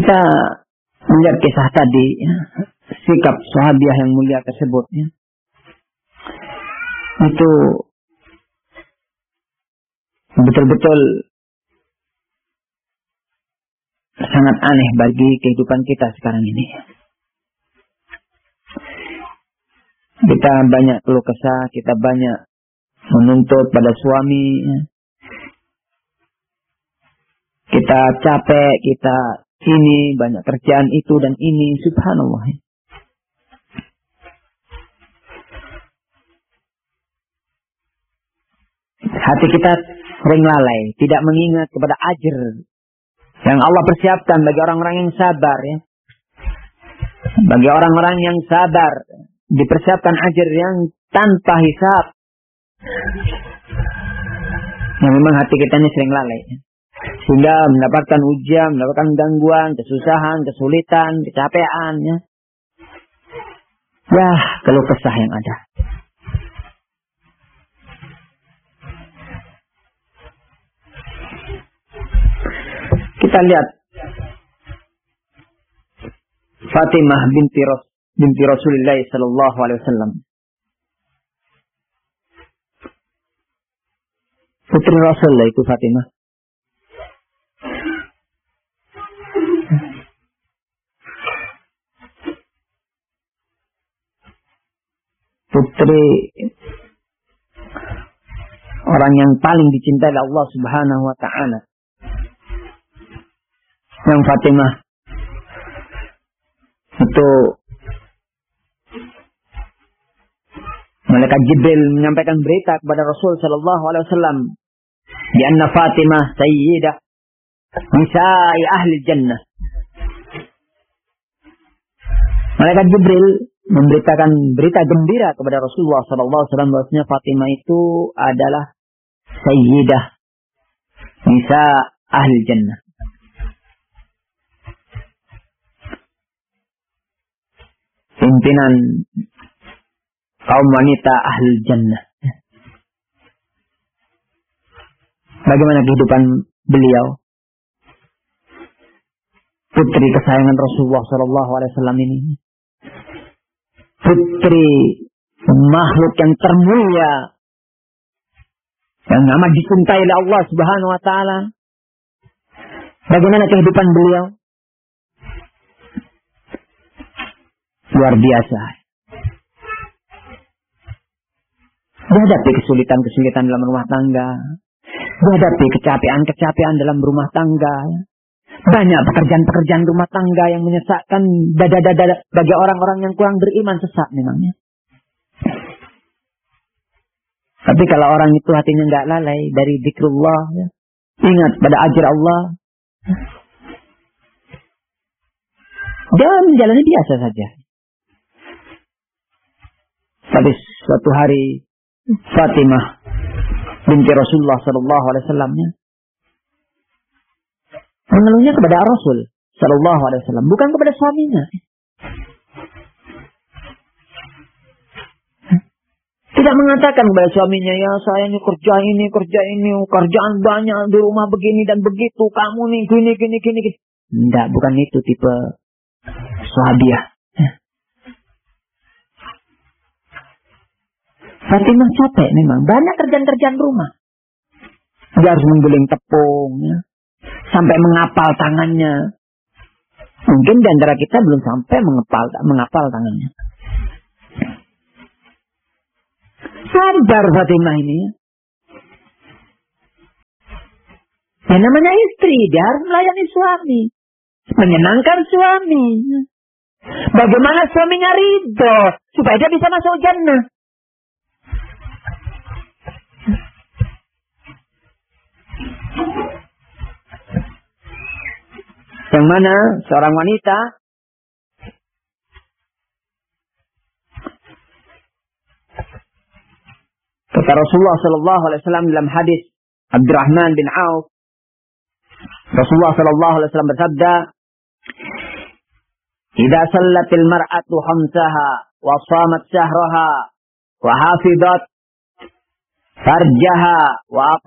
Kita melihat kisah tadi, ya, sikap sahabiah yang mulia tersebut, ya, itu betul-betul sangat aneh bagi kehidupan kita sekarang ini. Kita banyak keluh kesah, kita banyak menuntut pada suami, ya. Kita capek, kita ini banyak kerjaan itu dan ini, subhanallah. Hati kita sering lalai, tidak mengingat kepada ajr yang Allah persiapkan bagi orang-orang yang sabar, ya. Bagi orang-orang yang sabar dipersiapkan ajr yang tanpa hisab. Yang memang hati kita ini sering lalai, ya. Sehingga mendapatkan ujian, mendapatkan gangguan, kesusahan, kesulitan, kecapean, ya. Ya, keluh kesah yang ada. Kita lihat Fatimah binti Rasulullah sallallahu alaihi wasallam. Putri Rasulullah itu Fatimah. Putri orang yang paling dicintai oleh Allah Subhanahu wa taala. Yang Fatimah itu malaikat Jibril menyampaikan berita kepada Rasul sallallahu alaihi wasallam di anna Fatimah sayyidah nisa'i ahli jannah. Malaikat Jibril memberitakan berita gembira kepada Rasulullah sallallahu alaihi wasallam bahwasanya Fatimah itu adalah sayyidah nisa ahli jannah. Pimpinan kaum wanita ahli jannah. Bagaimana kehidupan beliau? Putri kesayangan Rasulullah sallallahu alaihi wasallam ini. Putri makhluk yang termulia yang amat dicintai oleh Allah Subhanahu wa taala. Bagaimana kehidupan beliau? Luar biasa. Menghadapi kesulitan-kesulitan dalam rumah tangga, menghadapi kecapean-kecapean dalam rumah tangga. Banyak pekerjaan-pekerjaan rumah tangga yang menyesakkan dada-dada bagi orang-orang yang kurang beriman, sesak memangnya. Tapi kalau orang itu hatinya nggak lalai dari zikrullah, ya, ingat pada ajr Allah, dia menjalani biasa saja. Tapi suatu hari Fatimah binti Rasulullah sallallahu alaihi wasallam mengeluhnya kepada Rasul sallallahu alaihi wasallam, bukan kepada suaminya. Tidak mengatakan kepada suaminya, ya saya ini kerja ini, kerjaan banyak di rumah begini dan begitu, kamu nih gini. Tidak, bukan itu tipe sahabiah. Fatimah capek memang, banyak kerjaan-kerjaan rumah. Dia harus menggiling tepung, ya, sampai mengapal tangannya. Mungkin di antara kita belum sampai mengapal tangannya. Sabar Fatimah ini, ya. Yang namanya istri, dia harus melayani suami, menyenangkan suami. Bagaimana suaminya ridho supaya dia bisa masuk jannah. Yang mana seorang wanita kata Rasulullah sallallahu alaihi wasallam dalam hadis Abdurrahman bin Auf, Rasulullah sallallahu alaihi wasallam bersabda, "Idza sallatil mar'atu khamsaha wa shamat shahraha wa hafizat farjaha wa